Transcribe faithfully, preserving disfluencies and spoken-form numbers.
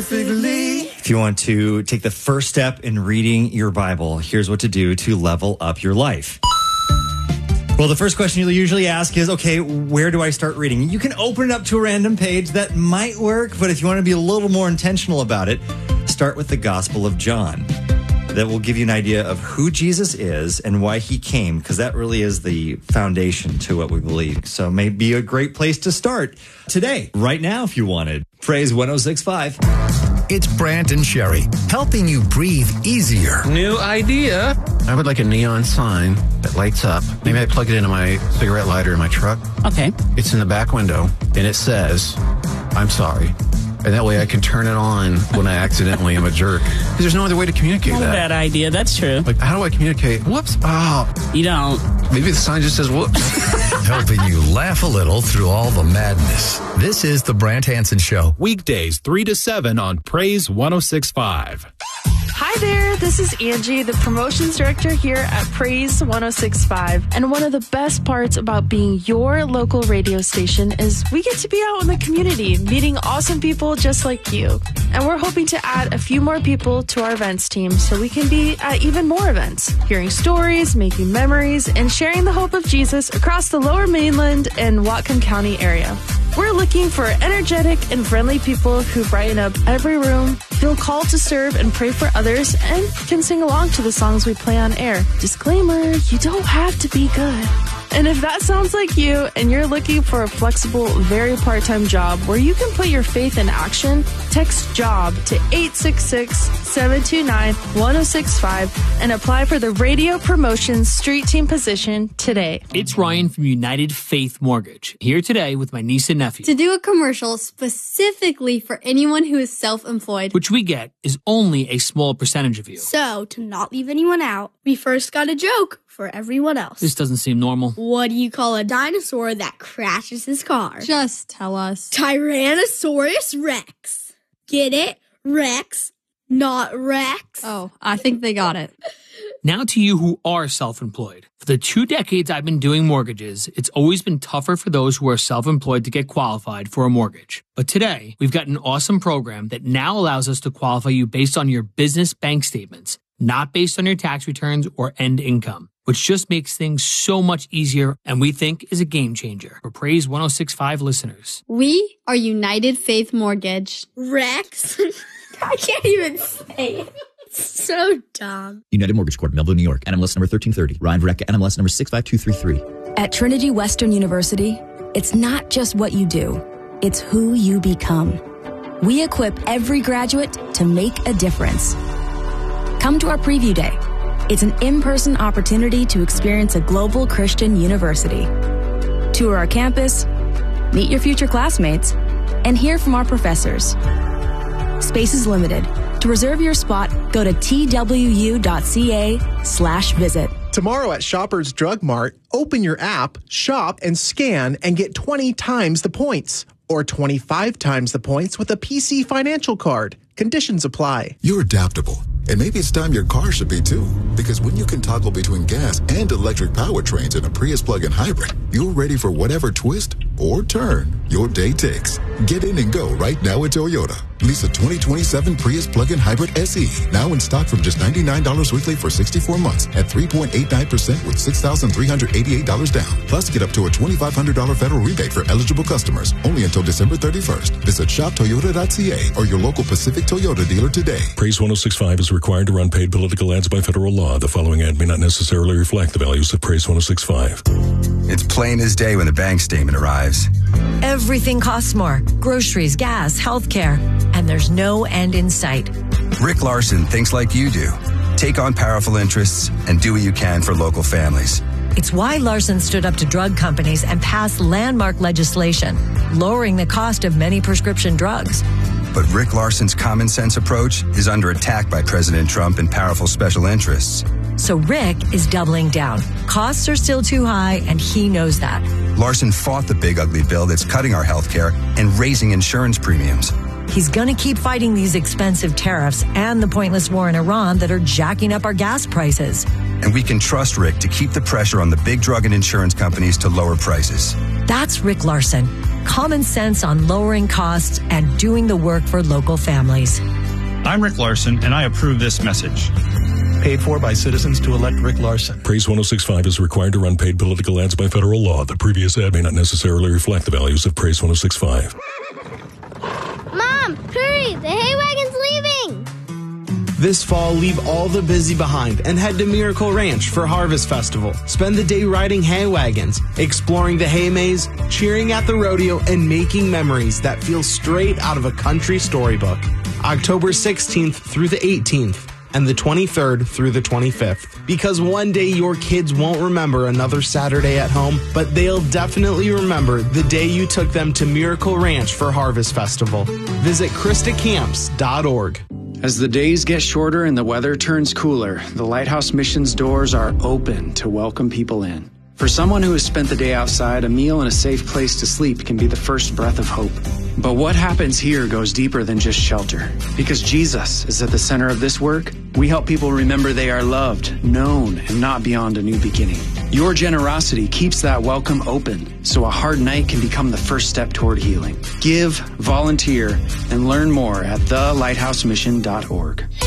perfectly. If you want to take the first step in reading your Bible, here's what to do to level up your life. Well, the first question you'll usually ask is, okay, where do I start reading? You can open it up to a random page. That might work, but if you want to be a little more intentional about it, start with the Gospel of John. That will give you an idea of who Jesus is and why he came, because that really is the foundation to what we believe. So it may be a great place to start today, right now, if you wanted. Praise one oh six point five. It's Brant and Sherry, helping you breathe easier. New idea. I would like a neon sign that lights up. Maybe I plug it into my cigarette lighter in my truck. Okay. It's in the back window, and it says, I'm sorry. And that way I can turn it on when I accidentally am a jerk. Because there's no other way to communicate Not that. a bad idea. That's true. Like, how do I communicate? Whoops. Oh. You don't. Maybe the sign just says whoops. Helping you laugh a little through all the madness. This is the Brant Hansen Show. Weekdays three to seven on Praise one oh six point five. Hi there, this is Angie, the promotions director here at Praise one oh six point five. And one of the best parts about being your local radio station is we get to be out in the community, meeting awesome people just like you. And we're hoping to add a few more people to our events team so we can be at even more events, hearing stories, making memories, and sharing the hope of Jesus across the Lower Mainland and Whatcom County area. We're looking for energetic and friendly people who brighten up every room, feel called to serve and pray for others, and can sing along to the songs we play on air. Disclaimer, you don't have to be good. And if that sounds like you and you're looking for a flexible, very part-time job where you can put your faith in action, text JOB to eight six six, seven two nine, one oh six five and apply for the Radio Promotions Street Team position today. It's Ryan from United Faith Mortgage, here today with my niece and nephew. To do a commercial specifically for anyone who is self-employed. Which we get is only a small percentage of you. So, to not leave anyone out, we first got a joke for everyone else. This doesn't seem normal. What do you call a dinosaur that crashes his car? Just tell us. Tyrannosaurus Rex. Get it? Rex, not Rex. Oh, I think they got it. Now to you who are self-employed. For the two decades I've been doing mortgages, it's always been tougher for those who are self-employed to get qualified for a mortgage. But today, we've got an awesome program that now allows us to qualify you based on your business bank statements, not based on your tax returns or end income, which just makes things so much easier and we think is a game changer for Praise one oh six point five listeners. We are United Faith Mortgage. Rex? I can't even say it. So dumb. United Mortgage Corp, Melville, New York. N M L S number thirteen thirty. Ryan Verrecka, N M L S number six five two three three. At Trinity Western University, it's not just what you do, it's who you become. We equip every graduate to make a difference. Come to our preview day. It's an in-person opportunity to experience a global Christian university. Tour our campus, meet your future classmates, and hear from our professors. Space is limited. To reserve your spot, go to twu.ca slash visit. Tomorrow at Shoppers Drug Mart, open your app, shop, and scan and get twenty times the points. Or twenty-five times the points with a P C Financial Card. Conditions apply. You're adaptable. And maybe it's time your car should be too. Because when you can toggle between gas and electric powertrains in a Prius plug-in hybrid, you're ready for whatever twist or turn your day takes. Get in and go right now at Toyota. Lease a twenty twenty-seven Prius plug-in hybrid S E. Now in stock from just ninety-nine dollars weekly for sixty-four months at three point eight nine percent with six thousand three hundred eighty-eight dollars down. Plus, get up to a twenty-five hundred dollars federal rebate for eligible customers. Only until December thirty-first. Visit shop toyota dot c a or your local Pacific Toyota dealer today. Praise one oh six point five is required to run paid political ads by federal law. The following ad may not necessarily reflect the values of Praise one oh six point five. It's plain as day when the bank statement arrives. Everything costs more. Groceries, gas, healthcare. And there's no end in sight. Rick Larson thinks like you do. Take on powerful interests and do what you can for local families. It's why Larson stood up to drug companies and passed landmark legislation, lowering the cost of many prescription drugs. But Rick Larson's common sense approach is under attack by President Trump and powerful special interests. So Rick is doubling down. Costs are still too high, and he knows that. Larson fought the big ugly bill that's cutting our health care and raising insurance premiums. He's going to keep fighting these expensive tariffs and the pointless war in Iran that are jacking up our gas prices. And we can trust Rick to keep the pressure on the big drug and insurance companies to lower prices. That's Rick Larson. common sense on lowering costs and doing the work for local families. I'm Rick Larson, and I approve this message. Paid for by citizens to elect Rick Larson. Praise one oh six point five is required to run paid political ads by federal law. The previous ad may not necessarily reflect the values of Praise one oh six point five. Mom, hurry! The hay wagon's leaving! This fall, leave all the busy behind and head to Miracle Ranch for Harvest Festival. Spend the day riding hay wagons, exploring the hay maze, cheering at the rodeo, and making memories that feel straight out of a country storybook. October sixteenth through the eighteenth. And the twenty-third through the twenty-fifth. Because one day your kids won't remember another Saturday at home, but they'll definitely remember the day you took them to Miracle Ranch for Harvest Festival. Visit Krista Camps dot org. As the days get shorter and the weather turns cooler, the Lighthouse Mission's doors are open to welcome people in. For someone who has spent the day outside, a meal and a safe place to sleep can be the first breath of hope. But what happens here goes deeper than just shelter. Because Jesus is at the center of this work, we help people remember they are loved, known, and not beyond a new beginning. Your generosity keeps that welcome open, so a hard night can become the first step toward healing. Give, volunteer, and learn more at the lighthouse mission dot org.